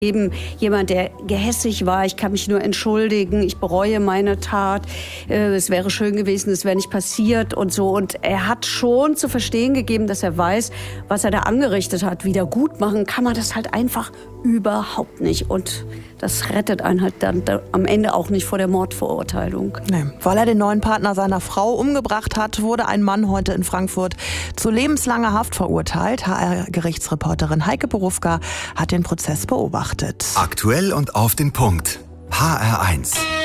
Eben jemand, der gehässig war, ich kann mich nur entschuldigen, ich bereue meine Tat, es wäre schön gewesen, es wäre nicht passiert und so. Und er hat schon zu verstehen gegeben, dass er weiß, was er da angerichtet hat. Wieder gut machen kann man das halt einfach überhaupt nicht. Und das rettet einen halt dann am Ende auch nicht vor der Mordverurteilung. Nee. Weil er den neuen Partner seiner Frau umgebracht hat, wurde ein Mann heute in Frankfurt zu lebenslanger Haft verurteilt. HR-Gerichtsreporterin Heike Borufka hat den Prozess beobachtet. Aktuell und auf den Punkt. HR1.